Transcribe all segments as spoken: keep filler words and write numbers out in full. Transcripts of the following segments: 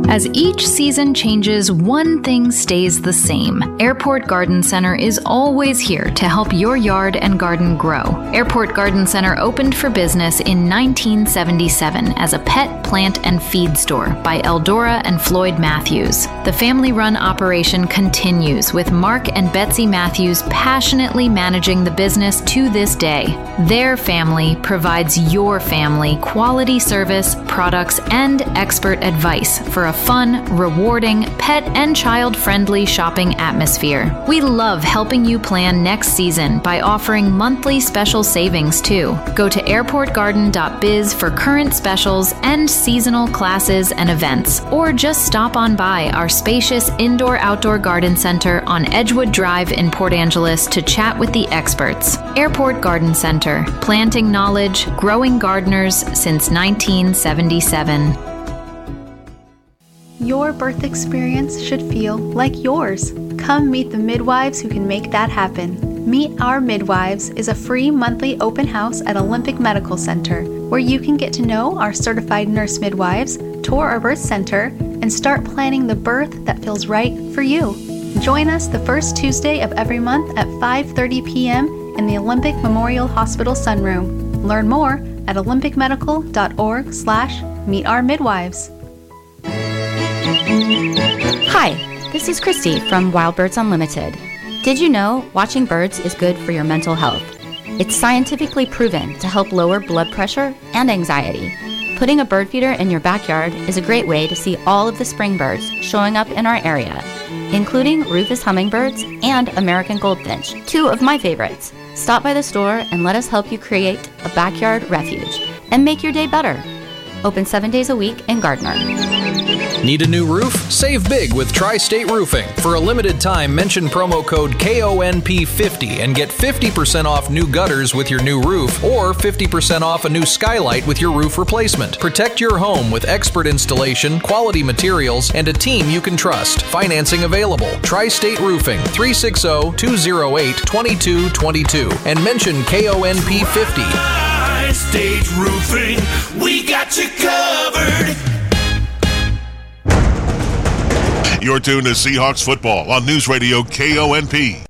As each season changes, one thing stays the same. Airport Garden Center is always here to help your yard and garden grow. Airport Garden Center opened for business in nineteen seventy-seven as a pet, plant, and feed store by Eldora and Floyd Matthews. The family-run operation continues with Mark and Betsy Matthews passionately managing the business to this day. Their family provides your family quality service, products, and expert advice for a fun, rewarding, pet and child-friendly shopping atmosphere. We love helping you plan next season by offering monthly special savings too. Go to airport garden dot biz for current specials and seasonal classes and events, or just stop on by our spacious indoor-outdoor garden center on Edgewood Drive in Port Angeles to chat with the experts. Airport Garden Center, planting knowledge, growing gardeners since nineteen seventy-seven. Your birth experience should feel like yours. Come meet the midwives who can make that happen. Meet Our Midwives is a free monthly open house at Olympic Medical Center where you can get to know our certified nurse midwives, tour our birth center, and start planning the birth that feels right for you. Join us the first Tuesday of every month at five thirty p.m. in the Olympic Memorial Hospital Sunroom. Learn more at olympic medical dot org slash meet our midwives. Hi, this is Christy from Wild Birds Unlimited. Did you know watching birds is good for your mental health? It's scientifically proven to help lower blood pressure and anxiety. Putting a bird feeder in your backyard is a great way to see all of the spring birds showing up in our area, including Rufous hummingbirds and American goldfinch, two of my favorites. Stop by the store and let us help you create a backyard refuge and make your day better. Open seven days a week in Gardner. Need a new roof? Save big with Tri-State Roofing. For a limited time, mention promo code K O N P fifty and get fifty percent off new gutters with your new roof or fifty percent off a new skylight with your roof replacement. Protect your home with expert installation, quality materials, and a team you can trust. Financing available. Tri-State Roofing, three six zero, two zero eight, two two two two and mention K O N P fifty. Tri-State Roofing, we got you covered. You're tuned to Seahawks football on News Radio K O N P.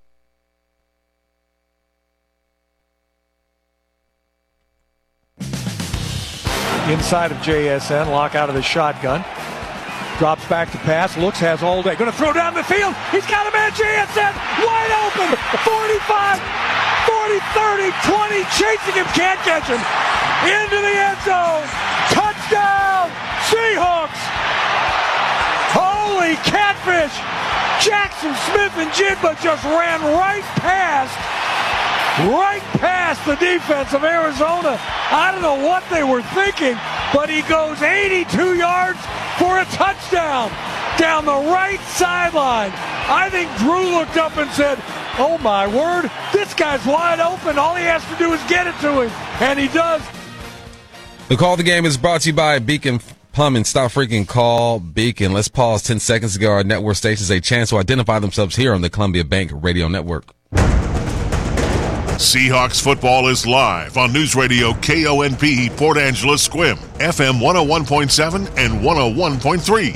Inside of J S N, lock out of the shotgun. Drops back to pass, looks, has all day. Going to throw down the field. He's got a man, J S N, wide open. forty-five, forty, thirty, twenty, chasing him, can't catch him. Into the end zone. Touchdown, Seahawks. Holy catfish! Jackson Smith and Jigba just ran right past, right past the defense of Arizona. I don't know what they were thinking, but he goes eighty-two yards for a touchdown down the right sideline. I think Drew looked up and said, oh my word, this guy's wide open. All he has to do is get it to him, and he does. The Call of the Game is brought to you by Beacon Plumbing. Stop freaking call Beacon. Let's pause ten seconds to give our network stations a chance to identify themselves here on the Columbia Bank Radio Network. Seahawks football is live on News Radio K O N P Port Angeles Squim, F M one oh one point seven and one oh one point three.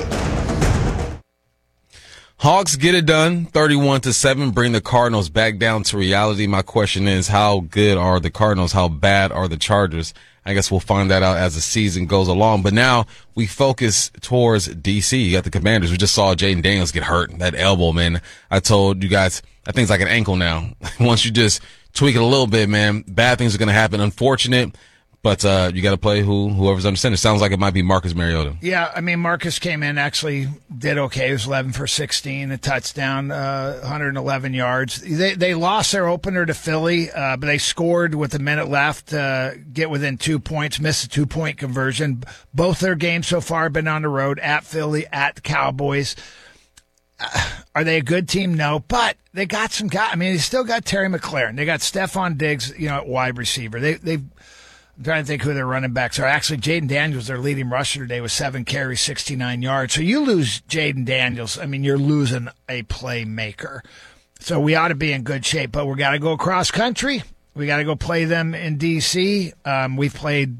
Hawks get it done, thirty-one to seven, bring the Cardinals back down to reality. My question is, how good are the Cardinals? How bad are the Chargers? I guess we'll find that out as the season goes along. But now we focus towards D C. You got the Commanders. We just saw Jaden Daniels get hurt. That elbow, man. I told you guys, that thing's like an ankle now. Once you just tweak it a little bit, man, bad things are going to happen. Unfortunate. But uh, you got to play who whoever's under center. Sounds like it might be Marcus Mariota. Yeah, I mean, Marcus came in, actually did okay. He was eleven for sixteen, a touchdown, uh, one hundred eleven yards. They they lost their opener to Philly, uh, but they scored with a minute left, uh, get within two points, missed a two-point conversion. Both their games so far have been on the road, at Philly, at the Cowboys. Uh, are they a good team? No, but they got some guys. I mean, they still got Terry McLaurin. They got Stephon Diggs, you know, at wide receiver. They they've I'm trying to think who their running backs are. Actually, Jaden Daniels, their leading rusher today, with seven carries, sixty-nine yards. So you lose Jaden Daniels, I mean, you're losing a playmaker. So we ought to be in good shape, but we got to go cross country. We got to go play them in D C. Um, we've played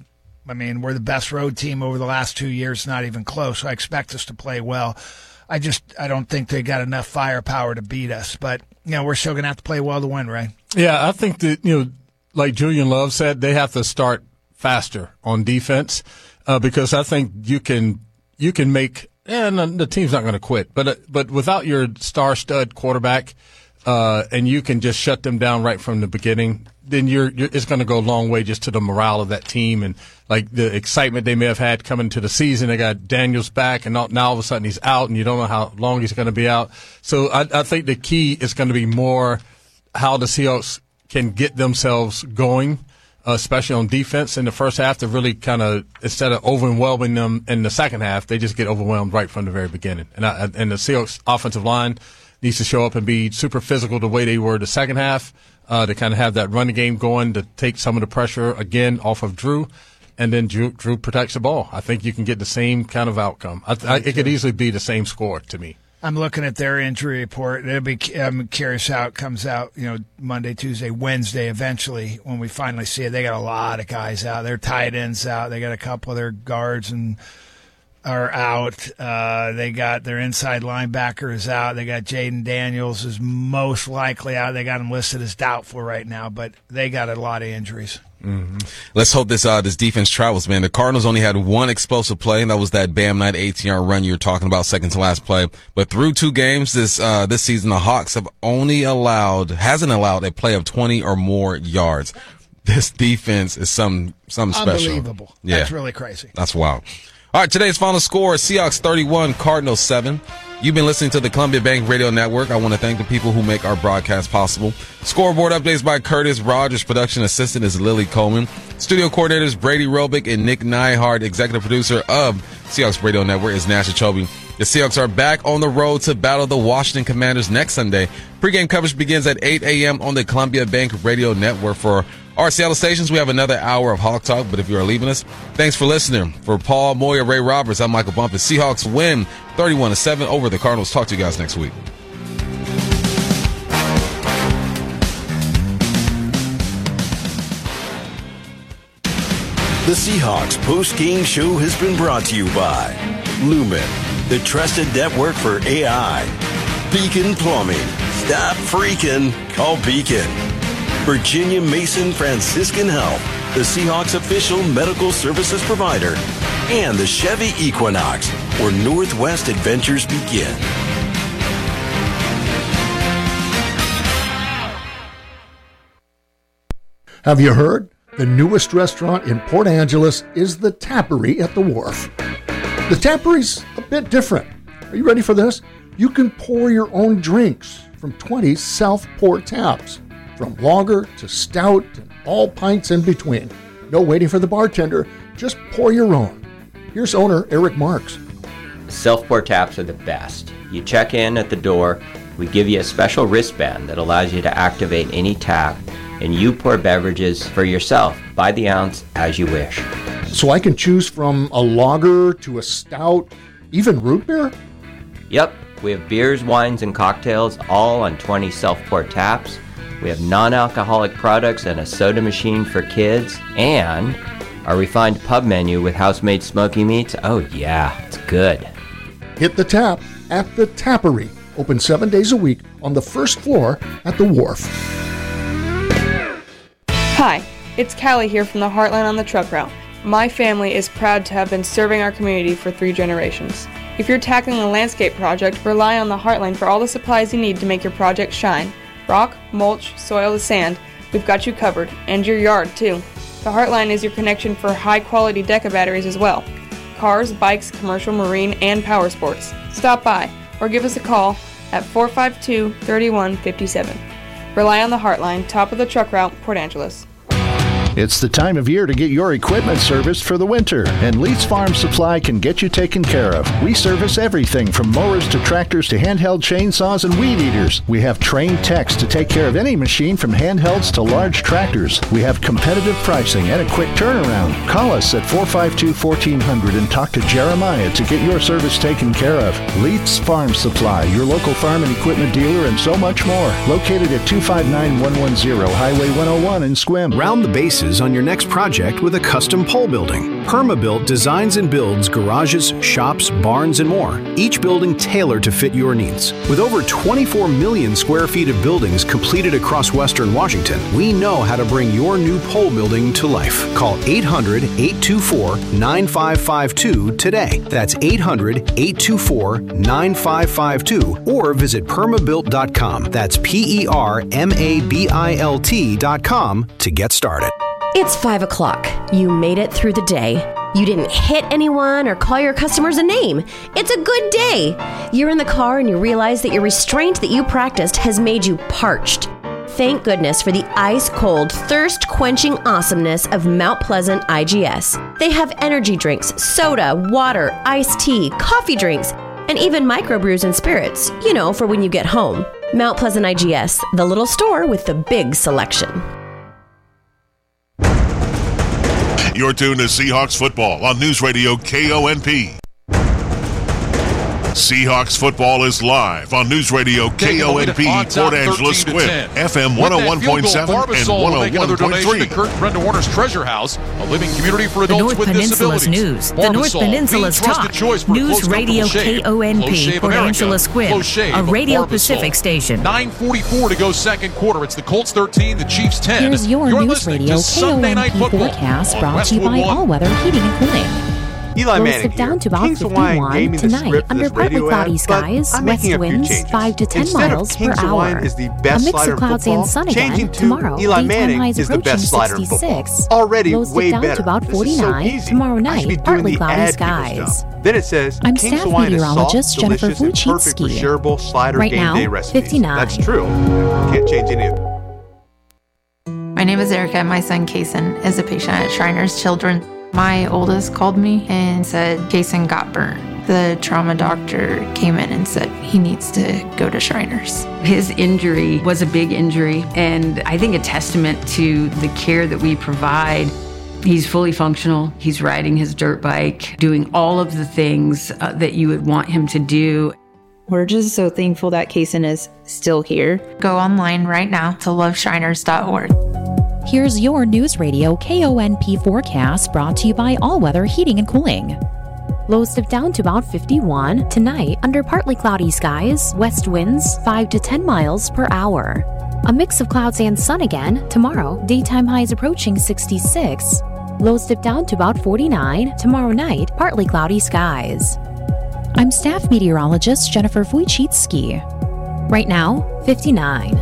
I mean, we're the best road team over the last two years, not even close. So I expect us to play well. I just I don't think they got enough firepower to beat us. But, you know, we're still going to have to play well to win, right? Yeah, I think that, you know, like Julian Love said, they have to start faster on defense uh, because I think you can you can make – and the team's not going to quit. But uh, but without your star stud quarterback uh, and you can just shut them down right from the beginning, then you're, you're it's going to go a long way just to the morale of that team and like the excitement they may have had coming to the season. They got Daniels back, and now, now all of a sudden he's out, and you don't know how long he's going to be out. So I, I think the key is going to be more how the Seahawks can get themselves going, uh, especially on defense in the first half, to really kind of, instead of overwhelming them in the second half, they just get overwhelmed right from the very beginning. And, I, and the Seahawks offensive line needs to show up and be super physical the way they were the second half, uh, to kind of have that running game going to take some of the pressure again off of Drew. And then Drew, Drew protects the ball. I think you can get the same kind of outcome. I, I, it could easily be the same score to me. I'm looking at their injury report. It'll be, I'm curious how it comes out, you know, Monday, Tuesday, Wednesday, eventually, when we finally see it. They got a lot of guys out. Their tight ends out. They got a couple of their guards and are out. Uh, they got their inside linebackers out. They got Jaden Daniels is most likely out. They got him listed as doubtful right now, but they got a lot of injuries. Mm-hmm. Let's hope this uh, this defense travels, man. The Cardinals only had one explosive play, and that was that Bam Knight eighteen-yard run you were talking about, second to last play. But through two games this uh, this season, the Hawks have only allowed, hasn't allowed a play of twenty or more yards. This defense is some some special. Unbelievable. Yeah. That's really crazy. That's wild. All right, today's final score is Seahawks thirty-one, Cardinals seven. You've been listening to the Columbia Bank Radio Network. I want to thank the people who make our broadcast possible. Scoreboard updates by Curtis Rogers. Production assistant is Lily Coleman. Studio coordinators Brady Robick and Nick Nyhard. Executive producer of Seahawks Radio Network is Nash Achobi. The Seahawks are back on the road to battle the Washington Commanders next Sunday. Pre-game coverage begins at eight a.m. on the Columbia Bank Radio Network. For our Seattle stations, we have another hour of Hawk Talk, but if you are leaving us, thanks for listening. For Paul Moyer, Ray Roberts, I'm Michael Bumpus. Seahawks win thirty-one to seven over the Cardinals. Talk to you guys next week. The Seahawks post-game show has been brought to you by Lumen, the trusted network for A I. Beacon Plumbing. Stop freaking. Call Beacon. Virginia Mason Franciscan Health, the Seahawks official medical services provider. And the Chevy Equinox, where Northwest adventures begin. Have you heard? The newest restaurant in Port Angeles is the Tappery at the Wharf. The Tappery's a bit different. Are you ready for this? You can pour your own drinks from twenty self-pour taps, from lager to stout and all pints in between. No waiting for the bartender. Just pour your own. Here's owner Eric Marks. Self-pour taps are the best. You check in at the door. We give you a special wristband that allows you to activate any tap, and you pour beverages for yourself by the ounce as you wish. So I can choose from a lager to a stout, even root beer? Yep, we have beers, wines, and cocktails all on twenty self-pour taps. We have non-alcoholic products and a soda machine for kids, and our refined pub menu with house-made smoky meats. Oh yeah, it's good. Hit the tap at the Tappery. Open seven days a week on the first floor at the Wharf. Hi, it's Callie here from the Heartline on the Truck Route. My family is proud to have been serving our community for three generations. If you're tackling a landscape project, rely on the Heartline for all the supplies you need to make your project shine. Rock, mulch, soil to sand, we've got you covered, and your yard too. The Heartline is your connection for high-quality Deca batteries as well. Cars, bikes, commercial, marine, and power sports. Stop by or give us a call at four five two, three one five seven. Rely on the Heartline, top of the truck route, Port Angeles. It's the time of year to get your equipment serviced for the winter, and Leeds Farm Supply can get you taken care of. We service everything from mowers to tractors to handheld chainsaws and weed eaters. We have trained techs to take care of any machine from handhelds to large tractors. We have competitive pricing and a quick turnaround. Call us at four five two, one four zero zero and talk to Jeremiah to get your service taken care of. Leeds Farm Supply, your local farm and equipment dealer, and so much more. Located at two five nine, one one zero Highway one oh one in Sequim. Round the Bases choices on your next project with a custom pole building. Permabuilt designs and builds garages, shops, barns, and more, each building tailored to fit your needs. With over twenty-four million square feet of buildings completed across Western Washington, we know how to bring your new pole building to life. Call eight hundred, eight two four, nine five five two today. That's eight hundred, eight two four, nine five five two or visit permabuilt dot com. That's P E R M A B I L T dot com to get started. It's five o'clock. You made it through the day. You didn't hit anyone or call your customers a name. It's a good day. You're in the car and you realize that your restraint that you practiced has made you parched. Thank goodness for the ice-cold, thirst-quenching awesomeness of Mount Pleasant I G S. They have energy drinks, soda, water, iced tea, coffee drinks, and even microbrews and spirits, you know, for when you get home. Mount Pleasant I G S, the little store with the big selection. You're tuned to Seahawks football on News Radio K O N P. Seahawks football is live on News Radio K O N P, Port Angeles Square, F M one oh one point seven and one oh one point three. Kurt Brenda Warner's Treasure House, a living community for adults with disabilities. The North Peninsula's news, the North Peninsula's talk. News Radio K O N P, Port Angeles Square, a Radio Pacific station. nine forty-four to go second quarter. It's the Colts thirteen, the Chiefs ten. Here's your You're News Radio K O N P forecast brought to you by All Weather Heating and Cooling. Eli Lows Manning dip down to about Kings fifty-one gave me the tonight script for under this partly radio cloudy ad, skies, but I'm west making a few winds changes. five to ten Instead miles of Kings per Hawaiian hour. is the best A mix slider of clouds football, and sun changing again to tomorrow. Eli Daytime Manning highs is the approaching best slider in sixty-six. football. Already Lows way dip down better. to about This is so forty-nine easy. tomorrow I night. should be doing Partly the cloudy ad skies. job. Then it says I'm Kings staff Hawaiian is meteorologist soft, Jennifer delicious, and perfect for Wojcicki. shareable slider Right game now, day recipes. fifty-nine. That's true. Can't change any of it. My name is Erica. My son, Kason, is a patient at Shriners Children. My oldest called me and said Kason got burnt. The trauma doctor came in and said he needs to go to Shriners. His injury was a big injury, and I think a testament to the care that we provide. He's fully functional. He's riding his dirt bike, doing all of the things uh, that you would want him to do. We're just so thankful that Kason is still here. Go online right now to love shriners dot org. Here's your News Radio K O N P forecast brought to you by All Weather Heating and Cooling. Lows dip down to about fifty-one tonight under partly cloudy skies, west winds five to ten miles per hour. A mix of clouds and sun again tomorrow. Daytime highs approaching sixty-six. Lows dip down to about forty-nine tomorrow night, partly cloudy skies. I'm staff meteorologist Jennifer Wojcicki. Right now, fifty-nine.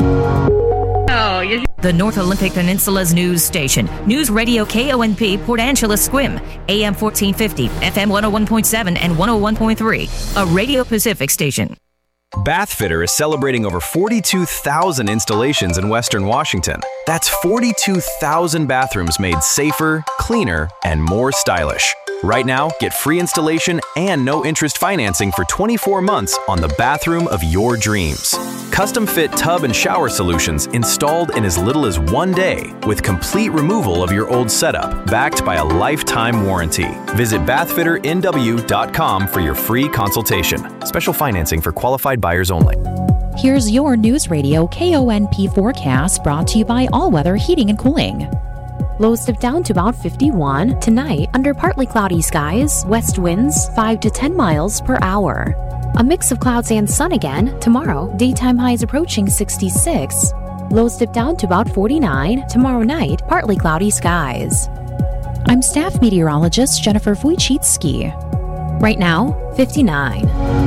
Oh, you- the North Olympic Peninsula's news station. News Radio K O N P, Port Angeles Squim, A M fourteen fifty, F M one oh one point seven and one oh one point three, a Radio Pacific station. Bathfitter is celebrating over forty-two thousand installations in Western Washington. That's forty-two thousand bathrooms made safer, cleaner, and more stylish. Right now, get free installation and no interest financing for twenty-four months on the bathroom of your dreams. Custom fit tub and shower solutions installed in as little as one day with complete removal of your old setup, backed by a lifetime warranty. Visit bathfitter N W dot com for your free consultation. Special financing for qualified buyers only. Here's your News Radio K O N P forecast brought to you by All Weather Heating and Cooling. Lows dip down to about fifty-one tonight under partly cloudy skies, west winds five to ten miles per hour. A mix of clouds and sun again tomorrow. Daytime highs approaching sixty-six. Lows dip down to about forty-nine tomorrow night, partly cloudy skies. I'm staff meteorologist Jennifer Wojcicki. Right now, fifty-nine.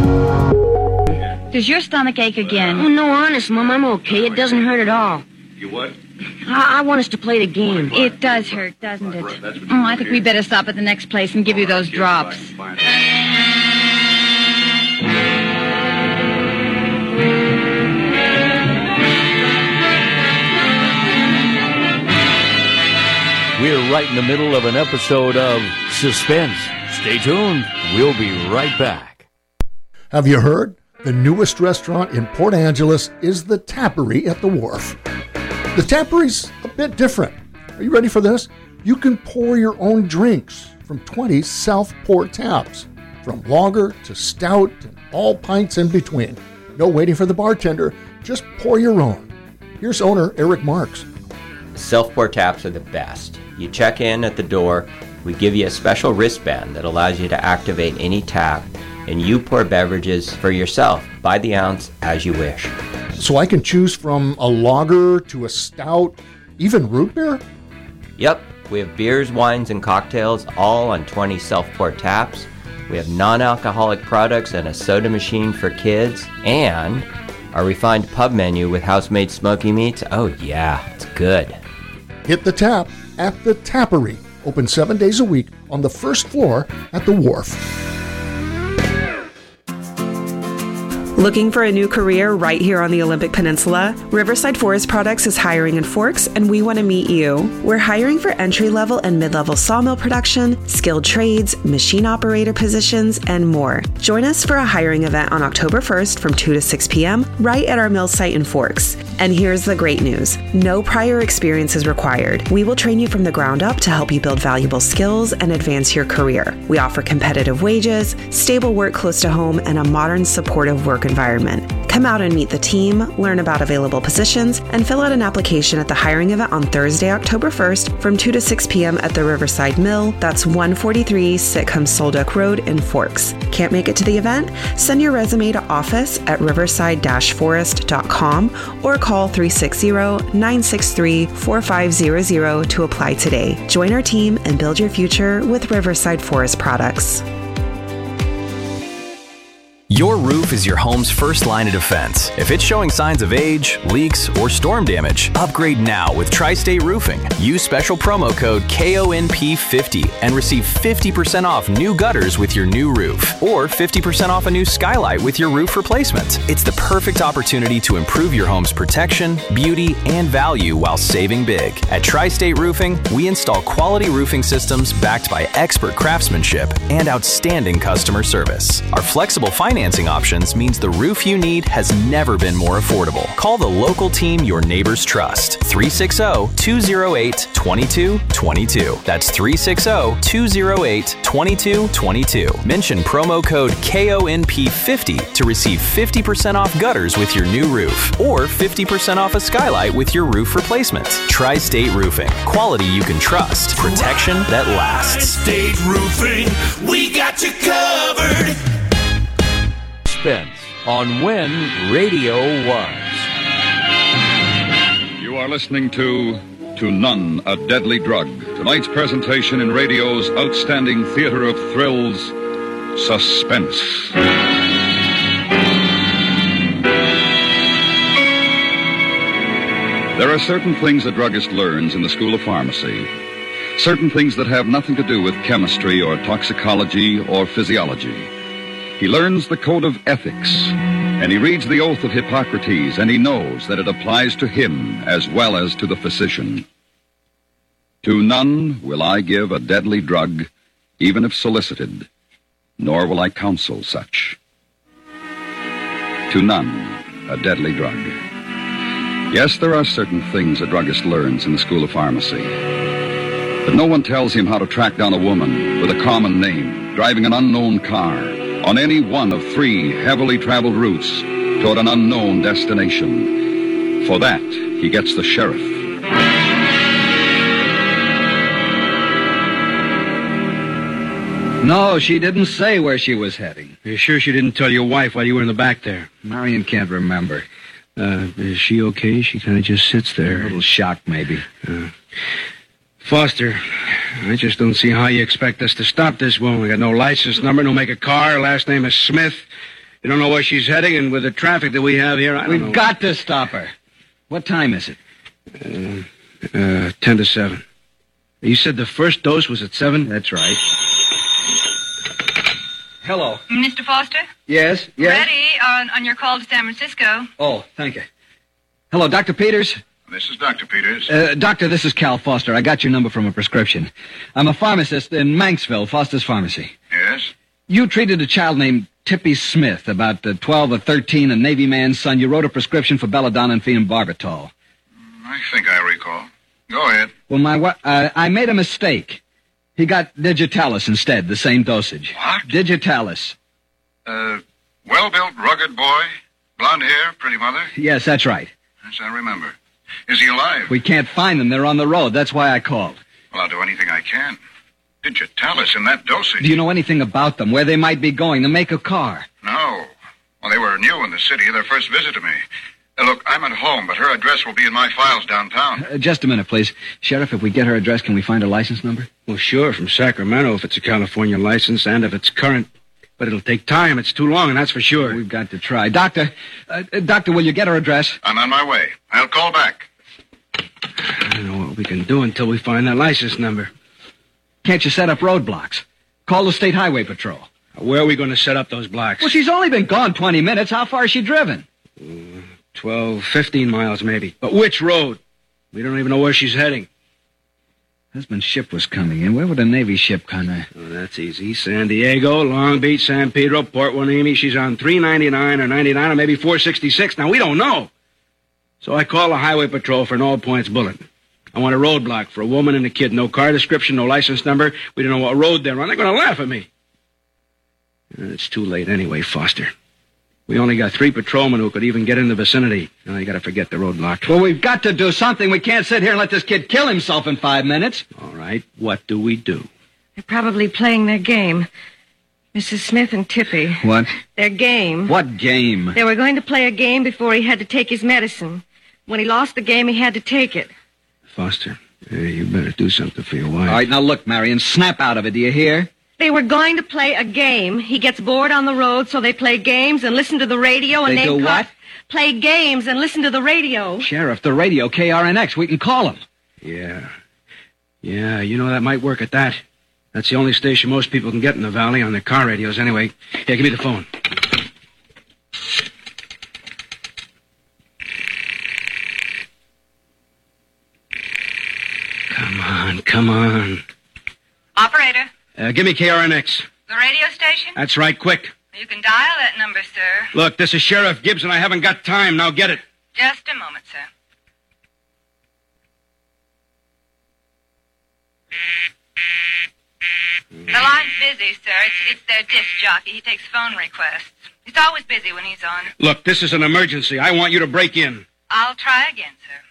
Does your stomach ache again? Oh, no, honest, Mom, I'm okay. It doesn't hurt at all. You what? I, I want us to play the game. It does hurt, doesn't it? Oh, I think we better stop at the next place and give you those drops. We're right in the middle of an episode of Suspense. Stay tuned. We'll be right back. Have you heard? The newest restaurant in Port Angeles is the Tappery at the Wharf. The Tappery's a bit different. Are you ready for this? You can pour your own drinks from twenty self-pour taps, from lager to stout and all pints in between. No waiting for the bartender. Just pour your own. Here's owner Eric Marks. Self-pour taps are the best. You check in at the door, we give you a special wristband that allows you to activate any tap, and you pour beverages for yourself by the ounce as you wish. So I can choose from a lager to a stout, even root beer? Yep, we have beers, wines, and cocktails all on twenty self-pour taps. We have non-alcoholic products and a soda machine for kids, and our refined pub menu with house-made smoky meats. Oh yeah, it's good. Hit the tap at the Tappery. Open seven days a week on the first floor at the Wharf. Looking for a new career right here on the Olympic Peninsula? Riverside Forest Products is hiring in Forks, and we want to meet you. We're hiring for entry-level and mid-level sawmill production, skilled trades, machine operator positions, and more. Join us for a hiring event on October first from two to six p.m. right at our mill site in Forks. And here's the great news. No prior experience is required. We will train you from the ground up to help you build valuable skills and advance your career. We offer competitive wages, stable work close to home, and a modern, supportive work environment. Come out and meet the team, learn about available positions, and fill out an application at the hiring event on Thursday, October first from two to six p.m. at the Riverside Mill. That's one forty-three Sitcom Solduck Road in Forks. Can't make it to the event? Send your resume to office at riverside dash forest dot com or call three six zero, nine six three, four five zero zero to apply today. Join our team and build your future with Riverside Forest Products. Your roof is your home's first line of defense. If it's showing signs of age, leaks, or storm damage, upgrade now with Tri-State Roofing. Use special promo code K O N P fifty and receive fifty percent off new gutters with your new roof, or fifty percent off a new skylight with your roof replacement. It's the perfect opportunity to improve your home's protection, beauty, and value while saving big. At Tri-State Roofing, we install quality roofing systems backed by expert craftsmanship and outstanding customer service. Our flexible financing Financing options means the roof you need has never been more affordable. Call the local team your neighbors trust. three six zero, two zero eight, two two two two. That's three six zero, two zero eight, two two two two. Mention promo code K O N P fifty to receive fifty percent off gutters with your new roof, or fifty percent off a skylight with your roof replacement. Tri-State Roofing. Quality you can trust. Protection that lasts. Tri-State Roofing. We got you covered. Spence on when radio was. You are listening to To None, a Deadly Drug. Tonight's presentation in radio's outstanding theater of thrills, Suspense. There are certain things a druggist learns in the School of Pharmacy. Certain things that have nothing to do with chemistry or toxicology or physiology. He learns the code of ethics, and he reads the oath of Hippocrates, and he knows that it applies to him as well as to the physician. To none will I give a deadly drug, even if solicited, nor will I counsel such. To none, a deadly drug. Yes, there are certain things a druggist learns in the School of Pharmacy. But no one tells him how to track down a woman with a common name, driving an unknown car, on any one of three heavily traveled routes toward an unknown destination. For that, he gets the sheriff. No, she didn't say where she was heading. You're sure she didn't tell your wife while you were in the back there? Marion can't remember. Uh, is she okay? She kind of just sits there. A little shocked, maybe. Uh, Foster, I just don't see how you expect us to stop this woman. We got no license number, no make a car. Her last name is Smith. You don't know where she's heading, and with the traffic that we have here, I don't We've know. We've got to stop her. What time is it? Uh, uh, ten to seven. You said the first dose was at seven? That's right. Hello. Mister Foster? Yes, yes. Ready on, on your call to San Francisco. Oh, thank you. Hello, Doctor Peters? This is Doctor Peters. Uh, doctor, this is Cal Foster. I got your number from a prescription. I'm a pharmacist in Manxville, Foster's Pharmacy. Yes? You treated a child named Tippy Smith, about uh, twelve or thirteen, a Navy man's son. You wrote a prescription for belladonna and phenobarbital. I think I recall. Go ahead. Well, my wa- uh, I made a mistake. He got Digitalis instead, the same dosage. What? Digitalis. Uh, well-built, rugged boy, blonde hair, pretty mother. Yes, that's right. Yes, I remember. Is he alive? We can't find them. They're on the road. That's why I called. Well, I'll do anything I can. Digitalis in that dosage. Do you know anything about them? Where they might be going? The make of car? No. Well, they were new in the city. Their first visit to me. Uh, look, I'm at home, but her address will be in my files downtown. Uh, just a minute, please. Sheriff, if we get her address, can we find her license number? Well, sure, from Sacramento if it's a California license and if it's current. But it'll take time. It's too long, and that's for sure. We've got to try. Doctor, uh, Doctor, will you get her address? I'm on my way. I'll call back. I don't know what we can do until we find that license number. Can't you set up roadblocks? Call the State Highway Patrol. Where are we going to set up those blocks? Well, she's only been gone twenty minutes. How far has she driven? Uh, twelve, fifteen miles, maybe. But which road? We don't even know where she's heading. Husband's ship was coming in. Where would a Navy ship come in? Oh, that's easy. San Diego, Long Beach, San Pedro, Port Hueneme. She's on three ninety-nine or ninety-nine or maybe four sixty-six. Now, we don't know. So I call the Highway Patrol for an all-points bulletin. I want a roadblock for a woman and a kid. No car description, no license number. We don't know what road they're on. They're going to laugh at me. It's too late anyway, Foster. We only got three patrolmen who could even get in the vicinity. Now you got to forget the roadblock. Well, we've got to do something. We can't sit here and let this kid kill himself in five minutes. All right, what do we do? They're probably playing their game. Missus Smith and Tippy. What? Their game. What game? They were going to play a game before he had to take his medicine. When he lost the game, he had to take it. Foster, hey, you better do something for your wife. All right, now look, Marion, snap out of it. Do you hear? They were going to play a game. He gets bored on the road, so they play games and listen to the radio and they name do car- what? Play games and listen to the radio. Sheriff, the radio, K R N X. We can call him. Yeah. Yeah, you know, that might work at that. That's the only station most people can get in the valley on their car radios anyway. Here, give me the phone. Come on, come on. Operator, Uh, give me K R N X. the radio station? That's right, quick. You can dial that number, sir. Look, this is Sheriff Gibbs, and I haven't got time. Now get it. Just a moment, sir. The line's busy, sir. It's, it's their disc jockey. He takes phone requests. He's always busy when he's on. Look, this is an emergency. I want you to break in. I'll try again, sir.